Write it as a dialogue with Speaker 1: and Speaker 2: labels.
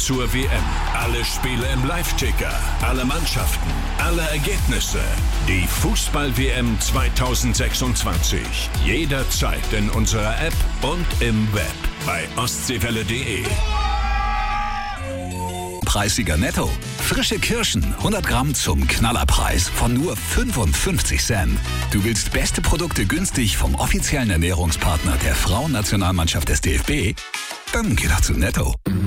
Speaker 1: zur WM. Alle Spiele im Live-Ticker, alle Mannschaften, alle Ergebnisse. Die Fußball-WM 2026. Jederzeit in unserer App und im Web bei ostseewelle.de.
Speaker 2: Preissieger Netto. Frische Kirschen, 100 Gramm zum Knallerpreis von nur 55 Cent. Du willst beste Produkte günstig vom offiziellen Ernährungspartner der Frauennationalmannschaft des DFB? Dann geh doch zu Netto.